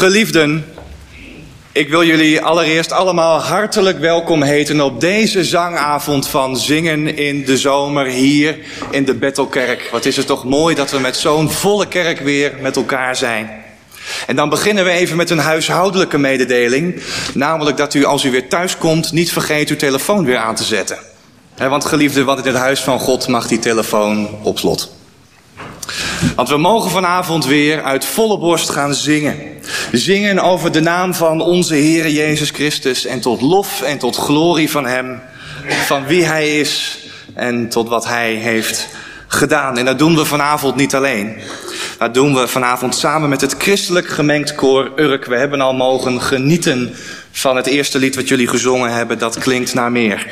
Geliefden, ik wil jullie allereerst allemaal hartelijk welkom heten op deze zangavond van Zingen in de Zomer hier in de Bethelkerk. Wat is het toch mooi dat we met zo'n volle kerk weer met elkaar zijn. En dan beginnen we even met een huishoudelijke mededeling. Namelijk dat u als u weer thuis komt niet vergeet uw telefoon weer aan te zetten. Want geliefden, want in het huis van God mag die telefoon op slot. Want we mogen vanavond weer uit volle borst gaan zingen. Zingen over de naam van onze Heere Jezus Christus. En tot lof en tot glorie van Hem. Van wie Hij is en tot wat Hij heeft gedaan. En dat doen we vanavond niet alleen. Dat doen we vanavond samen met het christelijk gemengd koor Urk. We hebben al mogen genieten van het eerste lied wat jullie gezongen hebben. Dat klinkt naar meer.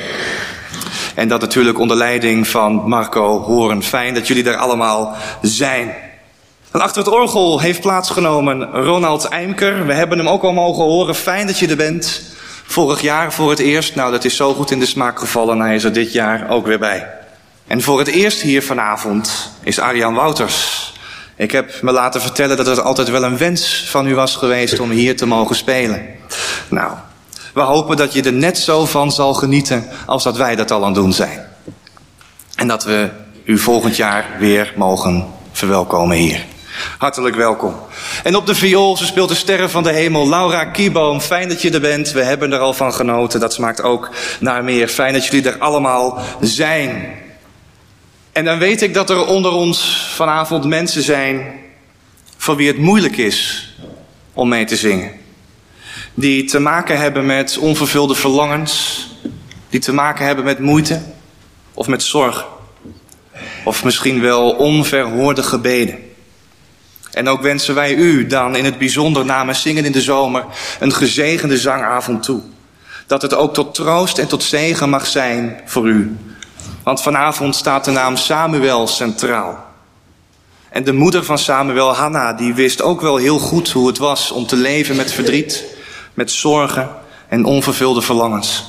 En dat natuurlijk onder leiding van Marco Hoorn. Fijn dat jullie er allemaal zijn. En achter het orgel heeft plaatsgenomen Ronald Eimker. We hebben hem ook al mogen horen. Fijn dat je er bent. Vorig jaar voor het eerst. Nou, dat is zo goed in de smaak gevallen. Hij is er dit jaar ook weer bij. En voor het eerst hier vanavond is Arjan Wouters. Ik heb me laten vertellen dat het altijd wel een wens van u was geweest om hier te mogen spelen. Nou, we hopen dat je er net zo van zal genieten als dat wij dat al aan het doen zijn. En dat we u volgend jaar weer mogen verwelkomen hier. Hartelijk welkom. En op de viool, ze speelt de sterren van de hemel, Laura Kieboom. Fijn dat je er bent. We hebben er al van genoten. Dat smaakt ook naar meer. Fijn dat jullie er allemaal zijn. En dan weet ik dat er onder ons vanavond mensen zijn voor wie het moeilijk is om mee te zingen. Die te maken hebben met onvervulde verlangens. Die te maken hebben met moeite of met zorg. Of misschien wel onverhoorde gebeden. En ook wensen wij u dan in het bijzonder namens Zingen in de Zomer een gezegende zangavond toe. Dat het ook tot troost en tot zegen mag zijn voor u. Want vanavond staat de naam Samuel centraal. En de moeder van Samuel, Hanna, die wist ook wel heel goed hoe het was om te leven met verdriet, met zorgen en onvervulde verlangens.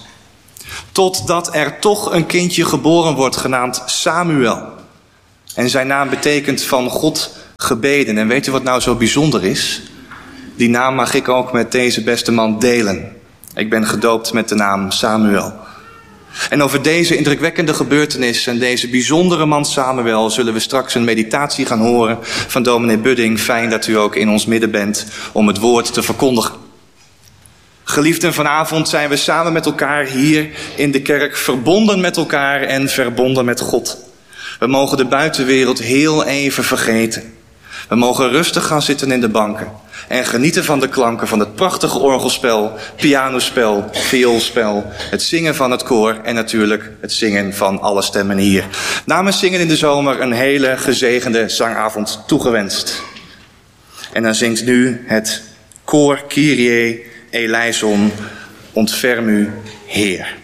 Totdat er toch een kindje geboren wordt genaamd Samuel. En zijn naam betekent van God gebeden. En weet u wat nou zo bijzonder is? Die naam mag ik ook met deze beste man delen. Ik ben gedoopt met de naam Samuel. En over deze indrukwekkende gebeurtenis en deze bijzondere man Samuel zullen we straks een meditatie gaan horen van dominee Budding. Fijn dat u ook in ons midden bent om het woord te verkondigen. Geliefden, vanavond zijn we samen met elkaar hier in de kerk verbonden met elkaar en verbonden met God. We mogen de buitenwereld heel even vergeten. We mogen rustig gaan zitten in de banken en genieten van de klanken van het prachtige orgelspel, pianospel, vioolspel, het zingen van het koor en natuurlijk het zingen van alle stemmen hier. Namens Zingen in de Zomer een hele gezegende zangavond toegewenst. En dan zingt nu het koor Kyrie eleison, ontferm u, Heer.